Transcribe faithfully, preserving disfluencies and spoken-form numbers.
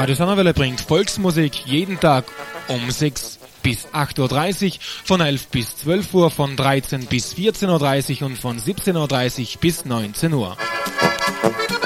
Radio Donauwelle bringt Volksmusik jeden Tag um sechs bis acht Uhr dreißig, von elf bis zwölf Uhr, von dreizehn bis vierzehn Uhr dreißig und von siebzehn Uhr dreißig bis neunzehn Uhr.